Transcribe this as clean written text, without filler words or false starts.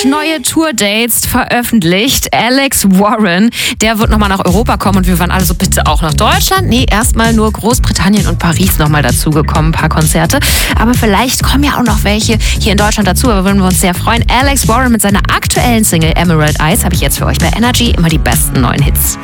neue Tour-Dates veröffentlicht. Alex Warren, der wird nochmal nach Europa kommen und wir waren alle so, bitte auch nach Deutschland? Nee, erstmal nur Großbritannien und Paris nochmal dazugekommen, ein paar Konzerte. Aber vielleicht kommen ja auch noch welche hier in Deutschland dazu, aber würden wir uns sehr freuen. Alex Warren mit seiner aktuellen Single Emerald Eyes habe ich jetzt für euch bei Energy, immer die besten neuen Hits.